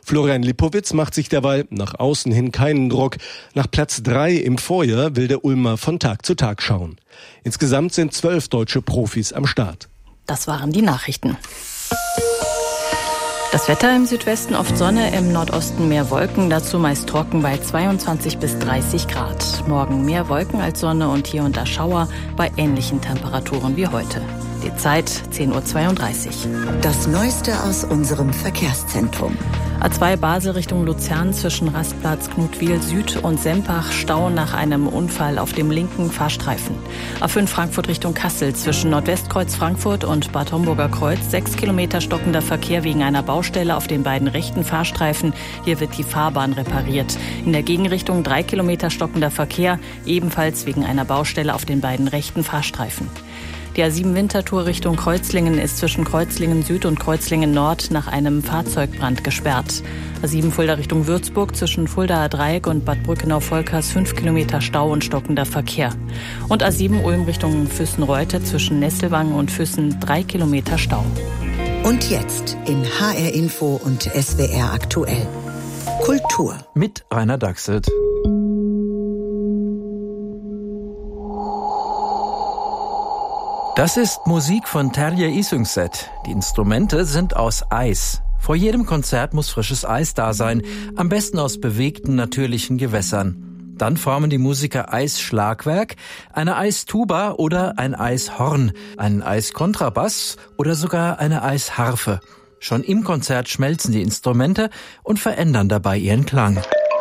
Florian Lipowitz macht sich derweil nach außen hin keinen Druck. Nach Platz 3 im Vorjahr will der Ulmer von Tag zu Tag schauen. Insgesamt sind 12 deutsche Profis am Start. Das waren die Nachrichten. Das Wetter im Südwesten oft Sonne, im Nordosten mehr Wolken, dazu meist trocken bei 22 bis 30 Grad. Morgen mehr Wolken als Sonne und hier und da Schauer bei ähnlichen Temperaturen wie heute. Die Zeit 10.32 Uhr. Das Neueste aus unserem Verkehrszentrum. A2 Basel Richtung Luzern zwischen Rastplatz Knutwil Süd und Sempach Stau nach einem Unfall auf dem linken Fahrstreifen. A5 Frankfurt Richtung Kassel zwischen Nordwestkreuz Frankfurt und Bad Homburger Kreuz 6 Kilometer stockender Verkehr wegen einer Baustelle auf den beiden rechten Fahrstreifen. Hier wird die Fahrbahn repariert. In der Gegenrichtung 3 Kilometer stockender Verkehr, ebenfalls wegen einer Baustelle auf den beiden rechten Fahrstreifen. Die A7 Winterthur Richtung Kreuzlingen ist zwischen Kreuzlingen Süd und Kreuzlingen Nord nach einem Fahrzeugbrand gesperrt. A7 Fulda Richtung Würzburg zwischen Fuldaer Dreieck und Bad Brückenau-Volkers 5 Kilometer Stau und stockender Verkehr. Und A7 Ulm Richtung Füssen-Reute zwischen Nesselwangen und Füssen 3 Kilometer Stau. Und jetzt in HR Info und SWR aktuell. Kultur. Mit Rainer Dachselt. Das ist Musik von Terje Isungset. Die Instrumente sind aus Eis. Vor jedem Konzert muss frisches Eis da sein, am besten aus bewegten, natürlichen Gewässern. Dann formen die Musiker Eisschlagwerk, eine Eistuba oder ein Eishorn, einen Eiskontrabass oder sogar eine Eisharfe. Schon im Konzert schmelzen die Instrumente und verändern dabei ihren Klang.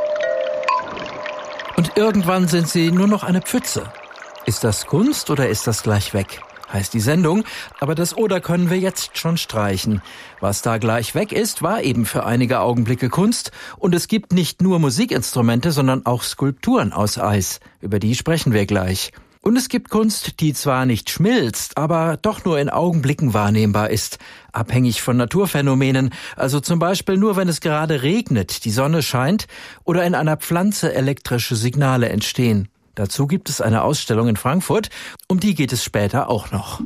Und irgendwann sind sie nur noch eine Pfütze. Ist das Kunst oder ist das gleich weg? Heißt die Sendung, aber das Oder können wir jetzt schon streichen. Was da gleich weg ist, war eben für einige Augenblicke Kunst. Und es gibt nicht nur Musikinstrumente, sondern auch Skulpturen aus Eis. Über die sprechen wir gleich. Und es gibt Kunst, die zwar nicht schmilzt, aber doch nur in Augenblicken wahrnehmbar ist. Abhängig von Naturphänomenen, also zum Beispiel nur, wenn es gerade regnet, die Sonne scheint oder in einer Pflanze elektrische Signale entstehen. Dazu gibt es eine Ausstellung in Frankfurt, um die geht es später auch noch.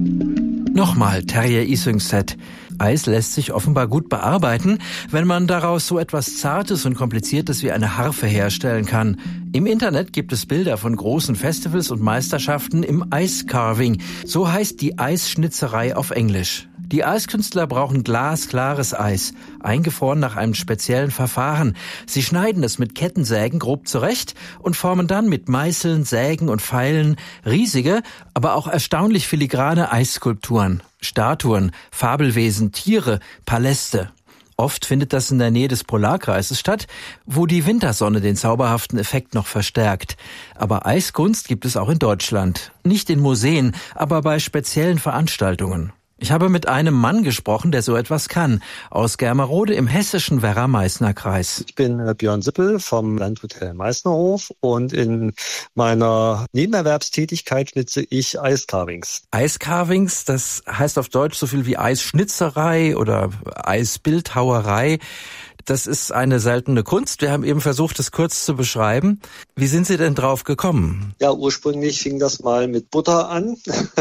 Nochmal Terje Isungset. Eis lässt sich offenbar gut bearbeiten, wenn man daraus so etwas Zartes und Kompliziertes wie eine Harfe herstellen kann. Im Internet gibt es Bilder von großen Festivals und Meisterschaften im Eiscarving. So heißt die Eisschnitzerei auf Englisch. Die Eiskünstler brauchen glasklares Eis, eingefroren nach einem speziellen Verfahren. Sie schneiden es mit Kettensägen grob zurecht und formen dann mit Meißeln, Sägen und Pfeilen riesige, aber auch erstaunlich filigrane Eisskulpturen, Statuen, Fabelwesen, Tiere, Paläste. Oft findet das in der Nähe des Polarkreises statt, wo die Wintersonne den zauberhaften Effekt noch verstärkt. Aber Eiskunst gibt es auch in Deutschland. Nicht in Museen, aber bei speziellen Veranstaltungen. Ich habe mit einem Mann gesprochen, der so etwas kann, aus Germerode im hessischen Werra-Meißner-Kreis. Ich bin Björn Sippel vom Landhotel Meißnerhof und in meiner Nebenerwerbstätigkeit schnitze ich Eiscarvings. Eiscarvings, das heißt auf Deutsch so viel wie Eisschnitzerei oder Eisbildhauerei. Das ist eine seltene Kunst. Wir haben eben versucht, es kurz zu beschreiben. Wie sind Sie denn drauf gekommen? Ja, ursprünglich fing das mal mit Butter an,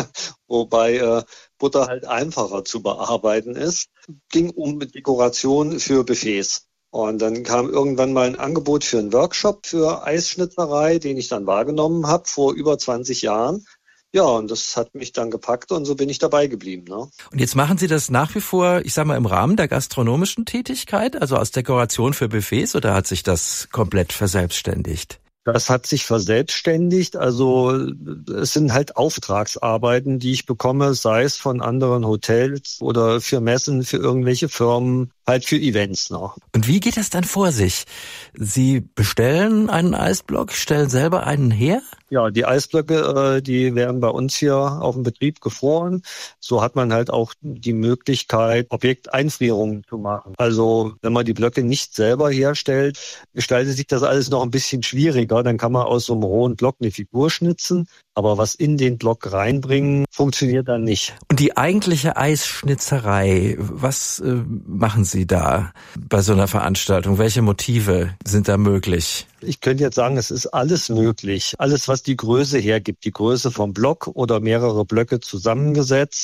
wobei Butter halt einfacher zu bearbeiten ist. Ging um Dekoration für Buffets. Und dann kam irgendwann mal ein Angebot für einen Workshop für Eisschnitzerei, den ich dann wahrgenommen habe vor über 20 Jahren. Ja, und das hat mich dann gepackt und so bin ich dabei geblieben. Ne? Und jetzt machen Sie das nach wie vor, ich sag mal, im Rahmen der gastronomischen Tätigkeit, also als Dekoration für Buffets, oder hat sich das komplett verselbstständigt? Das hat sich verselbstständigt. Also es sind halt Auftragsarbeiten, die ich bekomme, sei es von anderen Hotels oder für Messen, für irgendwelche Firmen, halt für Events noch. Und wie geht das dann vor sich? Sie bestellen einen Eisblock, stellen selber einen her? Ja, die Eisblöcke, die werden bei uns hier auf dem Betrieb gefroren. So hat man halt auch die Möglichkeit, Objekteinfrierungen zu machen. Also wenn man die Blöcke nicht selber herstellt, gestaltet sich das alles noch ein bisschen schwieriger. Dann kann man aus so einem rohen Block eine Figur schnitzen. Aber was in den Block reinbringen, funktioniert dann nicht. Und die eigentliche Eisschnitzerei, was machen Sie da bei so einer Veranstaltung? Welche Motive sind da möglich? Ich könnte jetzt sagen, es ist alles möglich. Alles, was die Größe hergibt. Die Größe vom Block oder mehrere Blöcke zusammengesetzt.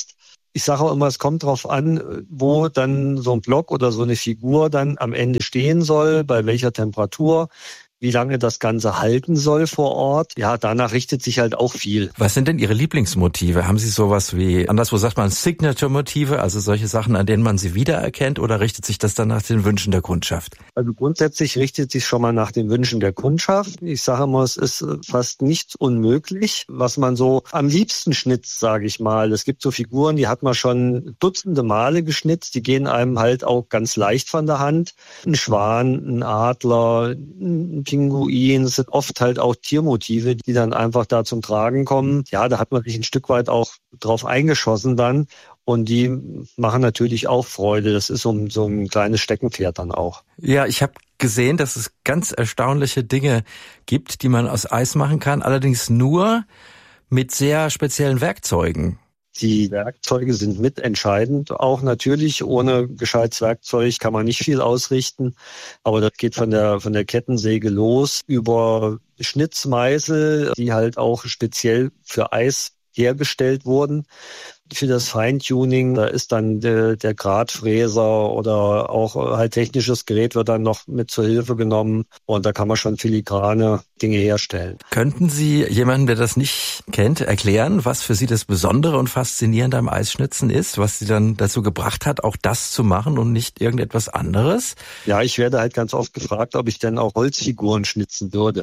Ich sage auch immer, es kommt drauf an, wo dann so ein Block oder so eine Figur dann am Ende stehen soll, bei welcher Temperatur, wie lange das Ganze halten soll vor Ort. Ja, danach richtet sich halt auch viel. Was sind denn Ihre Lieblingsmotive? Haben Sie sowas wie, anderswo sagt man Signature-Motive, also solche Sachen, an denen man sie wiedererkennt, oder richtet sich das dann nach den Wünschen der Kundschaft? Also grundsätzlich richtet sich schon mal nach den Wünschen der Kundschaft. Ich sage immer, es ist fast nichts unmöglich, was man so am liebsten schnitzt, sage ich mal. Es gibt so Figuren, die hat man schon dutzende Male geschnitzt, die gehen einem halt auch ganz leicht von der Hand. Ein Schwan, ein Adler, ein Pinguin, das sind oft halt auch Tiermotive, die dann einfach da zum Tragen kommen. Ja, da hat man sich ein Stück weit auch drauf eingeschossen dann. Und die machen natürlich auch Freude. Das ist so ein kleines Steckenpferd dann auch. Ja, ich habe gesehen, dass es ganz erstaunliche Dinge gibt, die man aus Eis machen kann, allerdings nur mit sehr speziellen Werkzeugen. Die Werkzeuge sind mitentscheidend. Auch natürlich, ohne gescheites Werkzeug kann man nicht viel ausrichten. Aber das geht von der Kettensäge los über Schnitzmeißel, die halt auch speziell für Eis hergestellt wurden. Für das Feintuning, da ist dann der Gradfräser oder auch halt technisches Gerät wird dann noch mit zur Hilfe genommen und da kann man schon filigrane Dinge herstellen. Könnten Sie jemanden, der das nicht kennt, erklären, was für Sie das Besondere und Faszinierende am Eisschnitzen ist, was Sie dann dazu gebracht hat, auch das zu machen und nicht irgendetwas anderes? Ja, ich werde halt ganz oft gefragt, ob ich denn auch Holzfiguren schnitzen würde.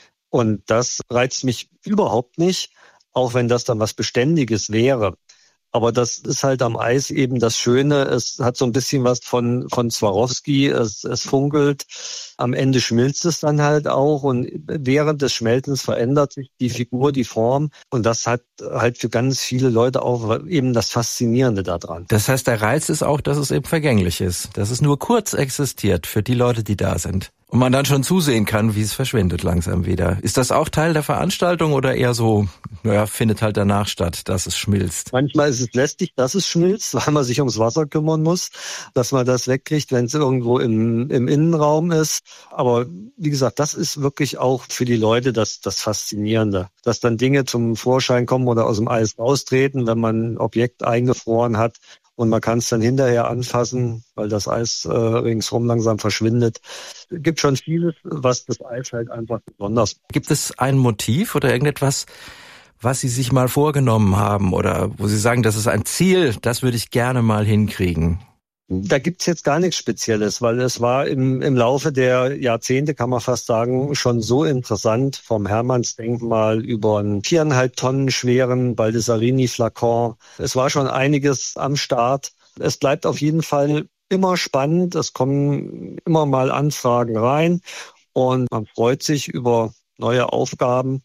Und das reizt mich überhaupt nicht, auch wenn das dann was Beständiges wäre. Aber das ist halt am Eis eben das Schöne. Es hat so ein bisschen was von Swarovski. Es funkelt. Am Ende schmilzt es dann halt auch. Und während des Schmelzens verändert sich die Figur, die Form. Und das hat halt für ganz viele Leute auch eben das Faszinierende daran. Das heißt, der Reiz ist auch, dass es eben vergänglich ist. Dass es nur kurz existiert für die Leute, die da sind. Und man dann schon zusehen kann, wie es verschwindet langsam wieder. Ist das auch Teil der Veranstaltung oder eher so, findet halt danach statt, dass es schmilzt? Manchmal ist es lästig, dass es schmilzt, weil man sich ums Wasser kümmern muss, dass man das wegkriegt, wenn es irgendwo im Innenraum ist. Aber wie gesagt, das ist wirklich auch für die Leute das Faszinierende. Dass dann Dinge zum Vorschein kommen oder aus dem Eis raustreten, wenn man ein Objekt eingefroren hat. Und man kann es dann hinterher anfassen, weil das Eis ringsherum langsam verschwindet. Es gibt schon vieles, was das Eis halt einfach besonders macht. Gibt es ein Motiv oder irgendetwas, was Sie sich mal vorgenommen haben oder wo Sie sagen, das ist ein Ziel, das würde ich gerne mal hinkriegen? Da gibt's jetzt gar nichts Spezielles, weil es war im Laufe der Jahrzehnte, kann man fast sagen, schon so interessant, vom Hermannsdenkmal über einen 4,5 Tonnen schweren Baldessarini-Flakon. Es war schon einiges am Start. Es bleibt auf jeden Fall immer spannend. Es kommen immer mal Anfragen rein und man freut sich über neue Aufgaben.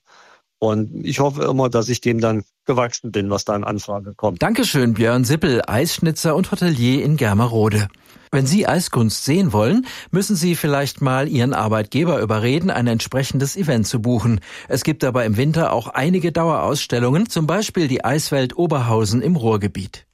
Und ich hoffe immer, dass ich dem dann gewachsen bin, was da an Anfrage kommt. Dankeschön, Björn Sippel, Eisschnitzer und Hotelier in Germerode. Wenn Sie Eiskunst sehen wollen, müssen Sie vielleicht mal Ihren Arbeitgeber überreden, ein entsprechendes Event zu buchen. Es gibt aber im Winter auch einige Dauerausstellungen, zum Beispiel die Eiswelt Oberhausen im Ruhrgebiet.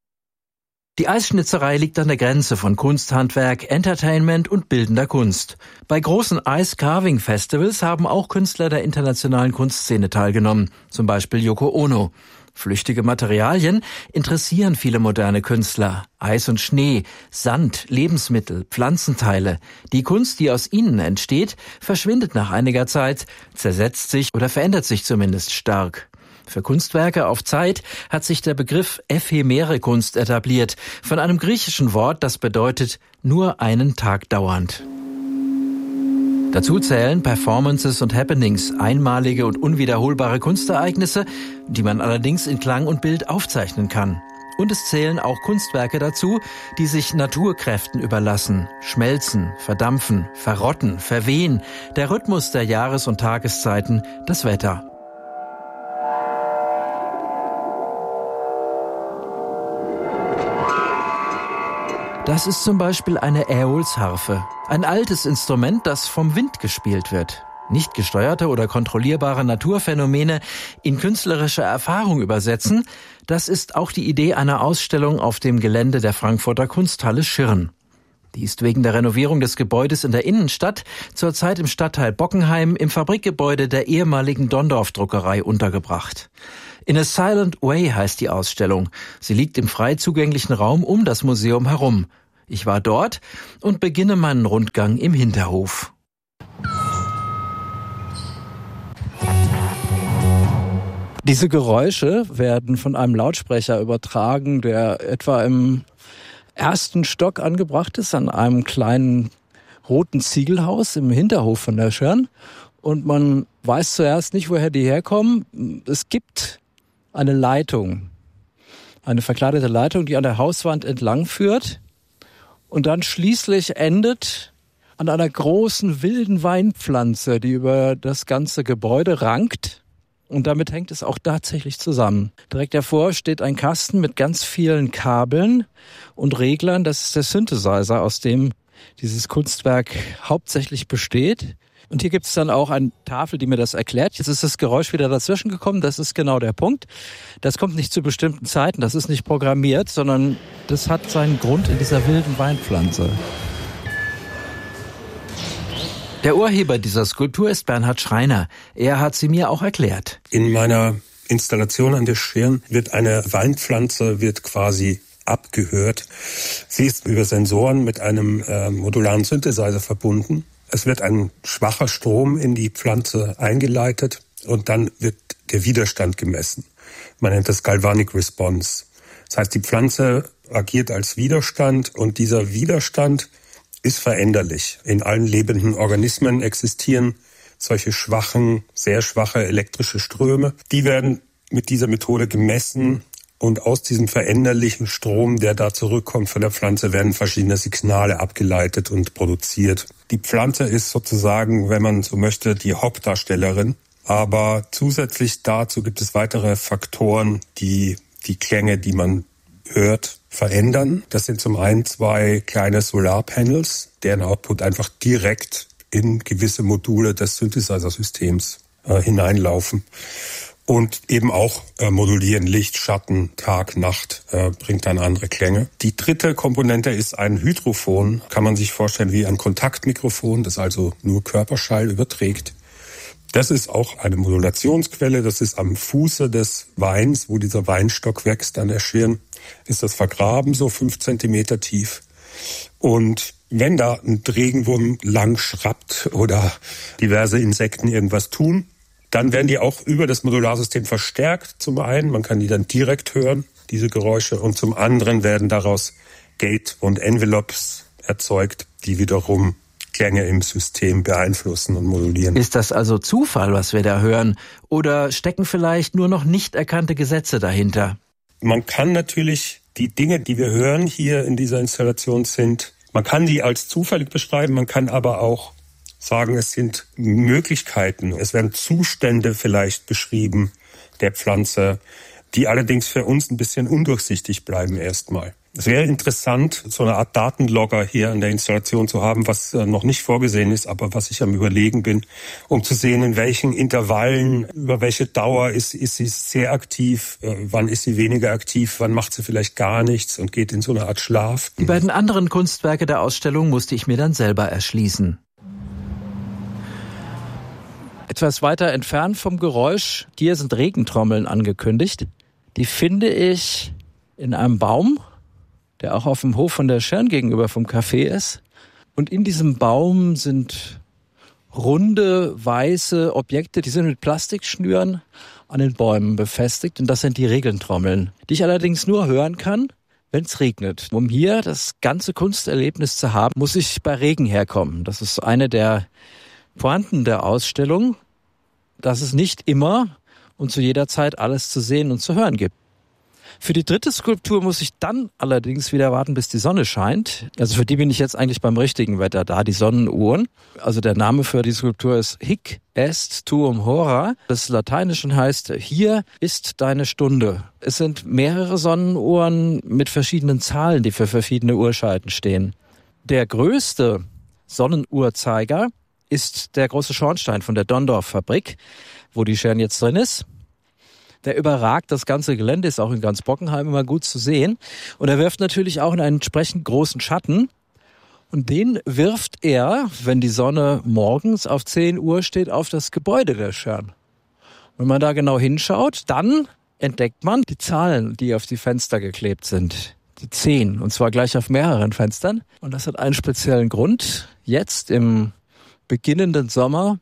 Die Eisschnitzerei liegt an der Grenze von Kunsthandwerk, Entertainment und bildender Kunst. Bei großen Ice-Carving-Festivals haben auch Künstler der internationalen Kunstszene teilgenommen, zum Beispiel Yoko Ono. Flüchtige Materialien interessieren viele moderne Künstler. Eis und Schnee, Sand, Lebensmittel, Pflanzenteile. Die Kunst, die aus ihnen entsteht, verschwindet nach einiger Zeit, zersetzt sich oder verändert sich zumindest stark. Für Kunstwerke auf Zeit hat sich der Begriff ephemere Kunst etabliert, von einem griechischen Wort, das bedeutet nur einen Tag dauernd. Dazu zählen Performances und Happenings, einmalige und unwiederholbare Kunstereignisse, die man allerdings in Klang und Bild aufzeichnen kann. Und es zählen auch Kunstwerke dazu, die sich Naturkräften überlassen, schmelzen, verdampfen, verrotten, verwehen, der Rhythmus der Jahres- und Tageszeiten, das Wetter. Das ist zum Beispiel eine Äolsharfe, ein altes Instrument, das vom Wind gespielt wird. Nicht gesteuerte oder kontrollierbare Naturphänomene in künstlerische Erfahrung übersetzen, das ist auch die Idee einer Ausstellung auf dem Gelände der Frankfurter Kunsthalle Schirn. Die ist wegen der Renovierung des Gebäudes in der Innenstadt zurzeit im Stadtteil Bockenheim im Fabrikgebäude der ehemaligen Dondorf-Druckerei untergebracht. In a Silent Way heißt die Ausstellung. Sie liegt im frei zugänglichen Raum um das Museum herum. Ich war dort und beginne meinen Rundgang im Hinterhof. Diese Geräusche werden von einem Lautsprecher übertragen, der etwa im ersten Stock angebracht ist, an einem kleinen roten Ziegelhaus im Hinterhof von der Schirn. Und man weiß zuerst nicht, woher die herkommen. Es gibt eine Leitung, eine verkleidete Leitung, die an der Hauswand entlang führt und dann schließlich endet an einer großen wilden Weinpflanze, die über das ganze Gebäude rankt. Und damit hängt es auch tatsächlich zusammen. Direkt davor steht ein Kasten mit ganz vielen Kabeln und Reglern. Das ist der Synthesizer, aus dem dieses Kunstwerk hauptsächlich besteht. Und hier gibt es dann auch eine Tafel, die mir das erklärt. Jetzt ist das Geräusch wieder dazwischen gekommen. Das ist genau der Punkt. Das kommt nicht zu bestimmten Zeiten. Das ist nicht programmiert, sondern das hat seinen Grund in dieser wilden Weinpflanze. Der Urheber dieser Skulptur ist Bernhard Schreiner. Er hat sie mir auch erklärt. In meiner Installation an der Schirn wird eine Weinpflanze quasi abgehört. Sie ist über Sensoren mit einem modularen Synthesizer verbunden. Es wird ein schwacher Strom in die Pflanze eingeleitet und dann wird der Widerstand gemessen. Man nennt das Galvanic Response. Das heißt, die Pflanze agiert als Widerstand und dieser Widerstand ist veränderlich. In allen lebenden Organismen existieren solche sehr schwache elektrische Ströme. Die werden mit dieser Methode gemessen und aus diesem veränderlichen Strom, der da zurückkommt von der Pflanze, werden verschiedene Signale abgeleitet und produziert. Die Pflanze ist sozusagen, wenn man so möchte, die Hauptdarstellerin. Aber zusätzlich dazu gibt es weitere Faktoren, die die Klänge, die man hört, verändern. Das sind zum einen 2 kleine Solarpanels, deren Output einfach direkt in gewisse Module des Synthesizer-Systems hineinlaufen. Und eben auch modulieren Licht, Schatten, Tag, Nacht, bringt dann andere Klänge. Die dritte Komponente ist ein Hydrophon, kann man sich vorstellen wie ein Kontaktmikrofon, das also nur Körperschall überträgt. Das ist auch eine Modulationsquelle, das ist am Fuße des Weins, wo dieser Weinstock wächst an der Schirn, ist das vergraben, so 5 Zentimeter tief. Und wenn da ein Regenwurm lang schrappt oder diverse Insekten irgendwas tun, dann werden die auch über das Modularsystem verstärkt zum einen. Man kann die dann direkt hören, diese Geräusche. Und zum anderen werden daraus Gate und Envelopes erzeugt, die wiederum Klänge im System beeinflussen und modulieren. Ist das also Zufall, was wir da hören? Oder stecken vielleicht nur noch nicht erkannte Gesetze dahinter? Man kann natürlich die Dinge, die wir hören hier in dieser Installation man kann die als zufällig beschreiben, man kann aber auch sagen, es sind Möglichkeiten. Es werden Zustände vielleicht beschrieben der Pflanze, die allerdings für uns ein bisschen undurchsichtig bleiben erstmal. Es wäre interessant, so eine Art Datenlogger hier an der Installation zu haben, was noch nicht vorgesehen ist, aber was ich am Überlegen bin, um zu sehen, in welchen Intervallen, über welche Dauer ist sie sehr aktiv, wann ist sie weniger aktiv, wann macht sie vielleicht gar nichts und geht in so eine Art Schlaf. Die beiden anderen Kunstwerke der Ausstellung musste ich mir dann selber erschließen. Etwas weiter entfernt vom Geräusch, hier sind Regentrommeln angekündigt. Die finde ich in einem Baum, der auch auf dem Hof von der Schirn gegenüber vom Café ist. Und in diesem Baum sind runde, weiße Objekte, die sind mit Plastikschnüren an den Bäumen befestigt. Und das sind die Regentrommeln, die ich allerdings nur hören kann, wenn es regnet. Um hier das ganze Kunsterlebnis zu haben, muss ich bei Regen herkommen. Das ist eine der Pointen der Ausstellung, dass es nicht immer und zu jeder Zeit alles zu sehen und zu hören gibt. Für die dritte Skulptur muss ich dann allerdings wieder warten, bis die Sonne scheint. Also für die bin ich jetzt eigentlich beim richtigen Wetter da, die Sonnenuhren. Also der Name für die Skulptur ist Hic est tuum hora. Das Lateinischen heißt, hier ist deine Stunde. Es sind mehrere Sonnenuhren mit verschiedenen Zahlen, die für verschiedene Uhrzeiten stehen. Der größte Sonnenuhrzeiger ist der große Schornstein von der Dondorf-Fabrik, wo die Schirn jetzt drin ist. Der überragt das ganze Gelände, ist auch in ganz Bockenheim immer gut zu sehen. Und er wirft natürlich auch in einen entsprechend großen Schatten. Und den wirft er, wenn die Sonne morgens auf 10 Uhr steht, auf das Gebäude der Schirn. Wenn man da genau hinschaut, dann entdeckt man die Zahlen, die auf die Fenster geklebt sind. Die 10, und zwar gleich auf mehreren Fenstern. Und das hat einen speziellen Grund. Jetzt im beginnenden Sommer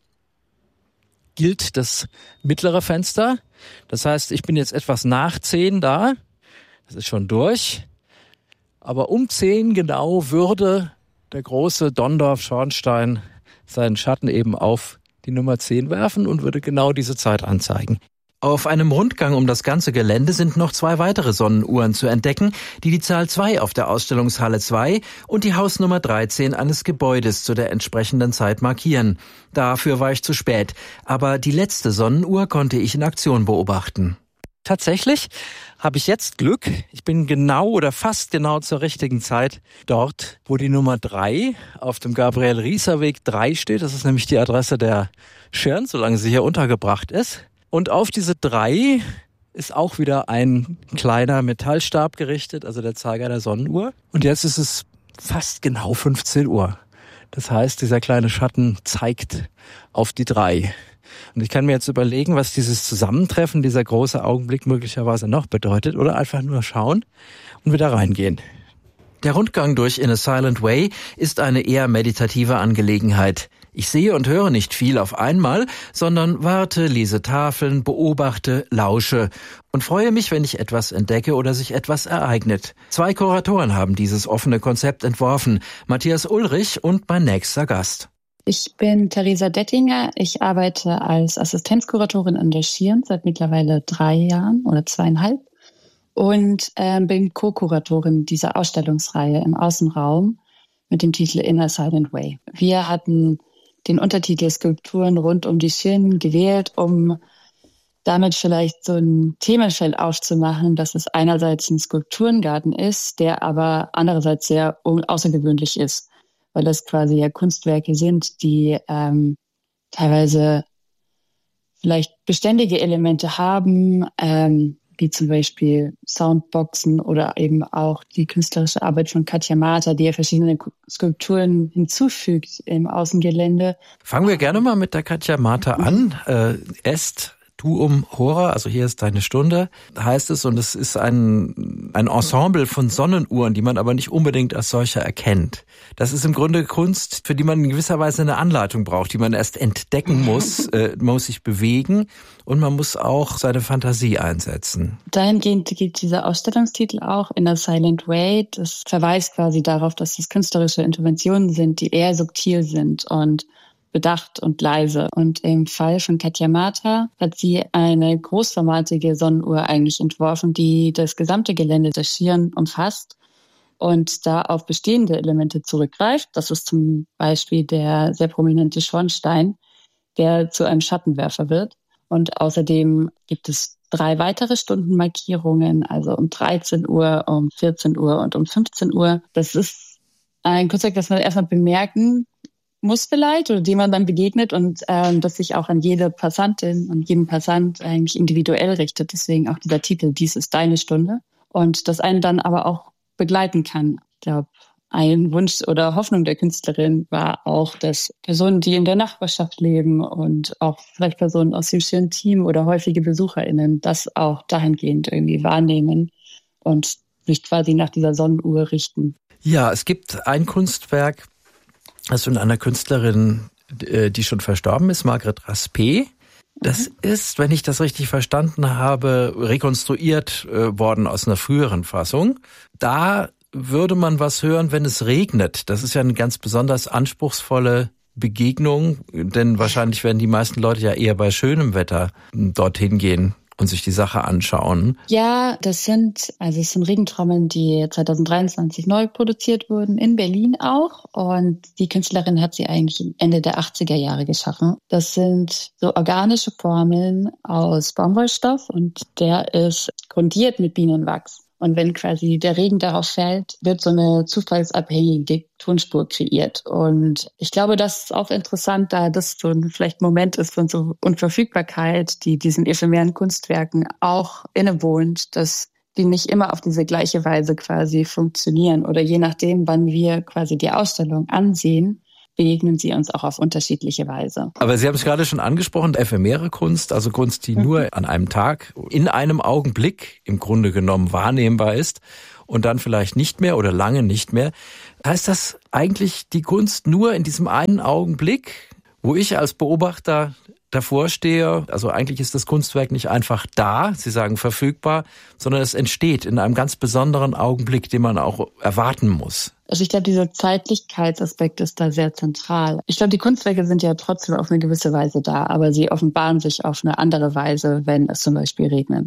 gilt das mittlere Fenster. Das heißt, ich bin jetzt etwas nach 10 da. Das ist schon durch. Aber um 10 genau würde der große Donndorf-Schornstein seinen Schatten eben auf die Nummer 10 werfen und würde genau diese Zeit anzeigen. Auf einem Rundgang um das ganze Gelände sind noch 2 weitere Sonnenuhren zu entdecken, die Zahl 2 auf der Ausstellungshalle 2 und die Hausnummer 13 eines Gebäudes zu der entsprechenden Zeit markieren. Dafür war ich zu spät, aber die letzte Sonnenuhr konnte ich in Aktion beobachten. Tatsächlich habe ich jetzt Glück. Ich bin genau oder fast genau zur richtigen Zeit dort, wo die Nummer 3 auf dem Gabriel-Rieser-Weg 3 steht. Das ist nämlich die Adresse der Schirn, solange sie hier untergebracht ist. Und auf diese 3 ist auch wieder ein kleiner Metallstab gerichtet, also der Zeiger der Sonnenuhr. Und jetzt ist es fast genau 15 Uhr. Das heißt, dieser kleine Schatten zeigt auf die 3. Und ich kann mir jetzt überlegen, was dieses Zusammentreffen, dieser große Augenblick möglicherweise noch bedeutet, oder einfach nur schauen und wieder reingehen. Der Rundgang durch In a Silent Way ist eine eher meditative Angelegenheit. Ich sehe und höre nicht viel auf einmal, sondern warte, lese Tafeln, beobachte, lausche und freue mich, wenn ich etwas entdecke oder sich etwas ereignet. 2 Kuratoren haben dieses offene Konzept entworfen, Matthias Ulrich und mein nächster Gast. Ich bin Theresa Dettinger. Ich arbeite als Assistenzkuratorin an der Schirn seit mittlerweile 3 Jahren oder 2,5 und bin Co-Kuratorin dieser Ausstellungsreihe im Außenraum mit dem Titel In a Silent Way. Wir hatten den Untertitel Skulpturen rund um die Schirn gewählt, um damit vielleicht so ein Themenfeld aufzumachen, dass es einerseits ein Skulpturengarten ist, der aber andererseits sehr außergewöhnlich ist, weil das quasi ja Kunstwerke sind, die teilweise vielleicht beständige Elemente haben, wie zum Beispiel Soundboxen oder eben auch die künstlerische Arbeit von Katja Marta, die ja verschiedene Skulpturen hinzufügt im Außengelände. Fangen wir gerne mal mit der Katja Marta an. Est Tuum Hora, also hier ist deine Stunde, heißt es, und es ist ein Ensemble von Sonnenuhren, die man aber nicht unbedingt als solche erkennt. Das ist im Grunde Kunst, für die man in gewisser Weise eine Anleitung braucht, die man erst entdecken muss, man muss sich bewegen und man muss auch seine Fantasie einsetzen. Dahingehend geht dieser Ausstellungstitel auch In a Silent Way. Das verweist quasi darauf, dass das künstlerische Interventionen sind, die eher subtil sind und bedacht und leise. Und im Fall von Katja Marta hat sie eine großformatige Sonnenuhr eigentlich entworfen, die das gesamte Gelände der Schirn umfasst und da auf bestehende Elemente zurückgreift. Das ist zum Beispiel der sehr prominente Schornstein, der zu einem Schattenwerfer wird. Und außerdem gibt es 3 weitere Stundenmarkierungen, also um 13 Uhr, um 14 Uhr und um 15 Uhr. Das ist ein Kunstwerk, das man erstmal bemerken muss vielleicht oder dem man dann begegnet und das sich auch an jede Passantin und jeden Passant eigentlich individuell richtet. Deswegen auch dieser Titel, dies ist deine Stunde. Und das einen dann aber auch begleiten kann. Ich glaube, ein Wunsch oder Hoffnung der Künstlerin war auch, dass Personen, die in der Nachbarschaft leben und auch vielleicht Personen aus dem schönen Team oder häufige BesucherInnen das auch dahingehend irgendwie wahrnehmen und sich quasi nach dieser Sonnenuhr richten. Ja, es gibt ein Kunstwerk, das von einer Künstlerin, die schon verstorben ist, Margret Raspe. Das ist, wenn ich das richtig verstanden habe, rekonstruiert worden aus einer früheren Fassung. Da würde man was hören, wenn es regnet. Das ist ja eine ganz besonders anspruchsvolle Begegnung, denn wahrscheinlich werden die meisten Leute ja eher bei schönem Wetter dorthin gehen und sich die Sache anschauen. Ja, es sind Regentrommeln, die 2023 neu produziert wurden, in Berlin auch. Und die Künstlerin hat sie eigentlich Ende der 80er Jahre geschaffen. Das sind so organische Formeln aus Baumwollstoff und der ist grundiert mit Bienenwachs. Und wenn quasi der Regen darauf fällt, wird so eine zufallsabhängige Tonspur kreiert. Und ich glaube, das ist auch interessant, da das so ein vielleicht Moment ist von so Unverfügbarkeit, die diesen ephemeren Kunstwerken auch innewohnt, dass die nicht immer auf diese gleiche Weise quasi funktionieren. Oder je nachdem, wann wir quasi die Ausstellung ansehen, begegnen sie uns auch auf unterschiedliche Weise. Aber Sie haben es gerade schon angesprochen, ephemere Kunst, also Kunst, die nur an einem Tag, in einem Augenblick im Grunde genommen wahrnehmbar ist und dann vielleicht nicht mehr oder lange nicht mehr. Heißt das eigentlich die Kunst nur in diesem einen Augenblick, wo ich als Beobachter davor stehe? Also eigentlich ist das Kunstwerk nicht einfach da, Sie sagen verfügbar, sondern es entsteht in einem ganz besonderen Augenblick, den man auch erwarten muss. Also ich glaube, dieser Zeitlichkeitsaspekt ist da sehr zentral. Ich glaube, die Kunstwerke sind ja trotzdem auf eine gewisse Weise da, aber sie offenbaren sich auf eine andere Weise, wenn es zum Beispiel regnet.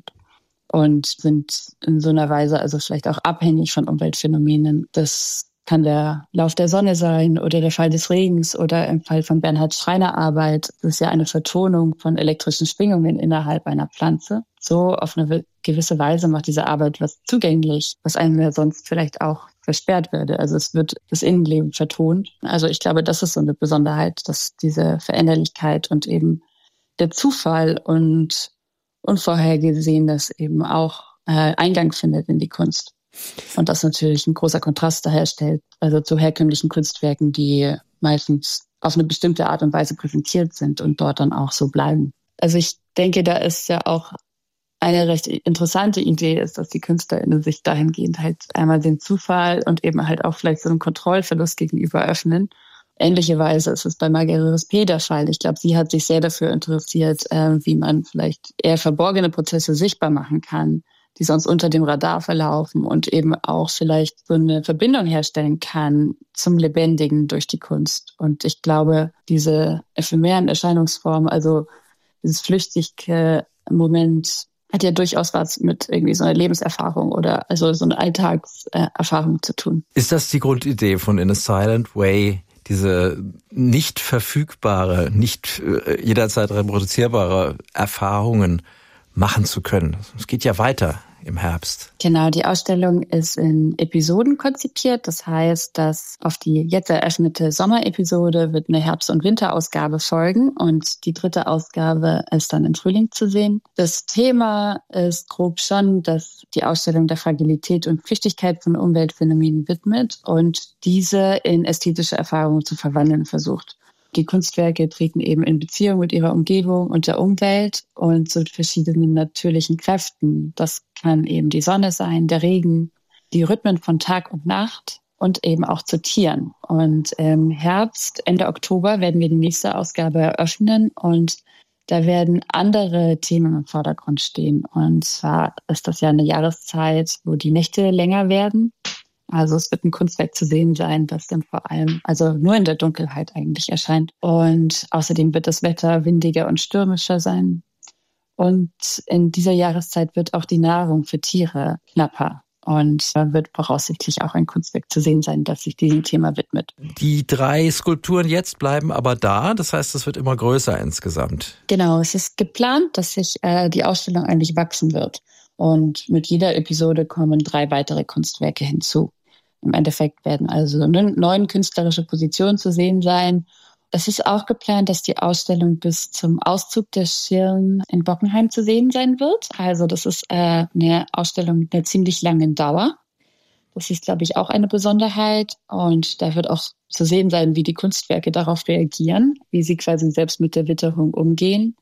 Und sind in so einer Weise also vielleicht auch abhängig von Umweltphänomenen. Das kann der Lauf der Sonne sein oder der Fall des Regens oder im Fall von Bernhard Schreiner Arbeit. Das ist ja eine Vertonung von elektrischen Schwingungen innerhalb einer Pflanze. So auf eine gewisse Weise macht diese Arbeit was zugänglich, was einem ja sonst vielleicht auch versperrt würde. Also es wird das Innenleben vertont. Also ich glaube, das ist so eine Besonderheit, dass diese Veränderlichkeit und eben der Zufall und Unvorhergesehenes eben auch Eingang findet in die Kunst. Und das natürlich ein großer Kontrast daherstellt, also zu herkömmlichen Kunstwerken, die meistens auf eine bestimmte Art und Weise präsentiert sind und dort dann auch so bleiben. Also ich denke, da ist ja auch eine recht interessante Idee ist, dass die KünstlerInnen sich dahingehend halt einmal den Zufall und eben halt auch vielleicht so einen Kontrollverlust gegenüber öffnen. Ähnliche Weise ist es bei Marguerite Rispe der Fall. Ich glaube, sie hat sich sehr dafür interessiert, wie man vielleicht eher verborgene Prozesse sichtbar machen kann, die sonst unter dem Radar verlaufen und eben auch vielleicht so eine Verbindung herstellen kann zum Lebendigen durch die Kunst. Und ich glaube, diese ephemeren Erscheinungsformen, also dieses flüchtige Moment, hat ja durchaus was mit irgendwie so einer Lebenserfahrung oder also so einer Alltagserfahrung zu tun. Ist das die Grundidee von In a Silent Way, diese nicht verfügbare, nicht jederzeit reproduzierbare Erfahrungen machen zu können? Es geht ja weiter im Herbst. Genau, die Ausstellung ist in Episoden konzipiert. Das heißt, dass auf die jetzt eröffnete Sommerepisode wird eine Herbst- und Winterausgabe folgen und die 3. Ausgabe ist dann im Frühling zu sehen. Das Thema ist grob schon, dass die Ausstellung der Fragilität und Flüchtigkeit von Umweltphänomenen widmet und diese in ästhetische Erfahrungen zu verwandeln versucht. Die Kunstwerke treten eben in Beziehung mit ihrer Umgebung und der Umwelt und zu verschiedenen natürlichen Kräften. Das kann eben die Sonne sein, der Regen, die Rhythmen von Tag und Nacht und eben auch zu Tieren. Und im Herbst, Ende Oktober, werden wir die nächste Ausgabe eröffnen und da werden andere Themen im Vordergrund stehen. Und zwar ist das ja eine Jahreszeit, wo die Nächte länger werden. Also es wird ein Kunstwerk zu sehen sein, das dann vor allem, also nur in der Dunkelheit eigentlich erscheint. Und außerdem wird das Wetter windiger und stürmischer sein. Und in dieser Jahreszeit wird auch die Nahrung für Tiere knapper. Und da wird voraussichtlich auch ein Kunstwerk zu sehen sein, das sich diesem Thema widmet. Die 3 Skulpturen jetzt bleiben aber da. Das heißt, es wird immer größer insgesamt. Genau, es ist geplant, dass sich die Ausstellung eigentlich wachsen wird. Und mit jeder Episode kommen 3 weitere Kunstwerke hinzu. Im Endeffekt werden also 9 künstlerische Positionen zu sehen sein. Es ist auch geplant, dass die Ausstellung bis zum Auszug der Schirn in Bockenheim zu sehen sein wird. Also das ist eine Ausstellung mit einer ziemlich langen Dauer. Das ist, glaube ich, auch eine Besonderheit. Und da wird auch zu sehen sein, wie die Kunstwerke darauf reagieren, wie sie quasi selbst mit der Witterung umgehen.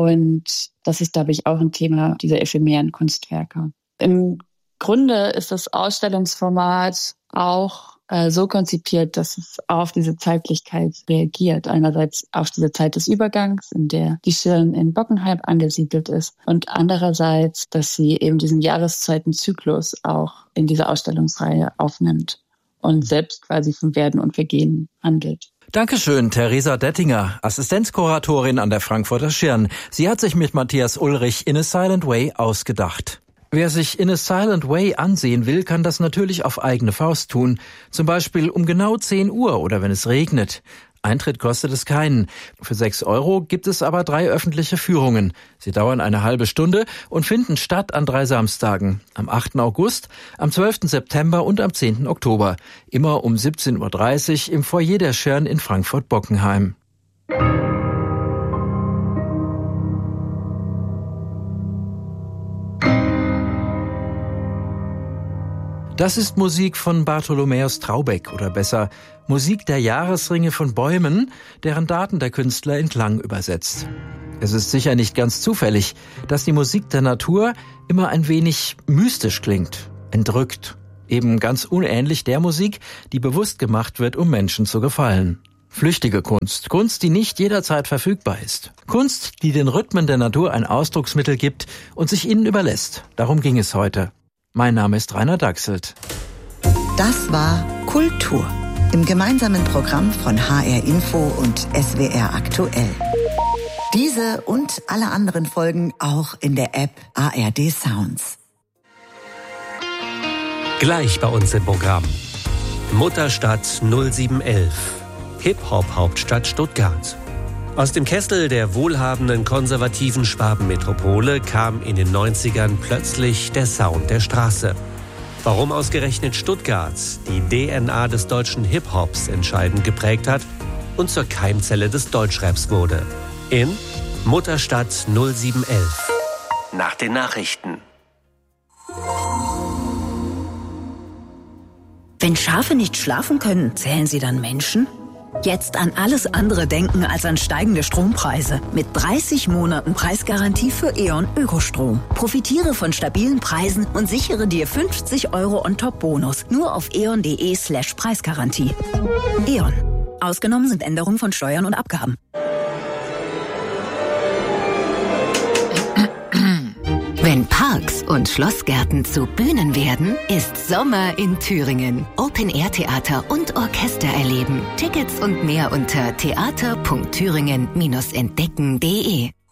Und das ist, glaube ich, auch ein Thema dieser ephemeren Kunstwerke. Im Grunde ist das Ausstellungsformat auch so konzipiert, dass es auf diese Zeitlichkeit reagiert. Einerseits auf diese Zeit des Übergangs, in der die Schirn in Bockenheim angesiedelt ist und andererseits, dass sie eben diesen Jahreszeitenzyklus auch in dieser Ausstellungsreihe aufnimmt und selbst quasi vom Werden und Vergehen handelt. Dankeschön, Theresa Dettinger, Assistenzkuratorin an der Frankfurter Schirn. Sie hat sich mit Matthias Ulrich In a Silent Way ausgedacht. Wer sich In a Silent Way ansehen will, kann das natürlich auf eigene Faust tun. Zum Beispiel um genau 10 Uhr oder wenn es regnet. Eintritt kostet es keinen. Für 6 € gibt es aber 3 öffentliche Führungen. Sie dauern eine halbe Stunde und finden statt an 3 Samstagen. Am 8. August, am 12. September und am 10. Oktober. Immer um 17:30 Uhr im Foyer der Schirn in Frankfurt-Bockenheim. Das ist Musik von Bartholomäus Traubeck oder besser Musik der Jahresringe von Bäumen, deren Daten der Künstler in Klang übersetzt. Es ist sicher nicht ganz zufällig, dass die Musik der Natur immer ein wenig mystisch klingt, entrückt, eben ganz unähnlich der Musik, die bewusst gemacht wird, um Menschen zu gefallen. Flüchtige Kunst, Kunst, die nicht jederzeit verfügbar ist. Kunst, die den Rhythmen der Natur ein Ausdrucksmittel gibt und sich ihnen überlässt. Darum ging es heute. Mein Name ist Rainer Dachselt. Das war Kultur im gemeinsamen Programm von HR Info und SWR Aktuell. Diese und alle anderen Folgen auch in der App ARD Sounds. Gleich bei uns im Programm. Mutterstadt 0711. Hip-Hop-Hauptstadt Stuttgart. Aus dem Kessel der wohlhabenden konservativen Schwabenmetropole kam in den 90ern plötzlich der Sound der Straße. Warum ausgerechnet Stuttgart die DNA des deutschen Hip-Hops entscheidend geprägt hat und zur Keimzelle des Deutschraps wurde. In Mutterstadt 0711. Nach den Nachrichten. Wenn Schafe nicht schlafen können, zählen sie dann Menschen? Jetzt an alles andere denken als an steigende Strompreise. Mit 30 Monaten Preisgarantie für E.ON Ökostrom. Profitiere von stabilen Preisen und sichere dir 50 € on-top-Bonus. Nur auf eon.de/Preisgarantie. E.ON. Ausgenommen sind Änderungen von Steuern und Abgaben. Wenn Parks und Schlossgärten zu Bühnen werden, ist Sommer in Thüringen. Open-Air-Theater und Orchester erleben. Tickets und mehr unter theater.thüringen-entdecken.de.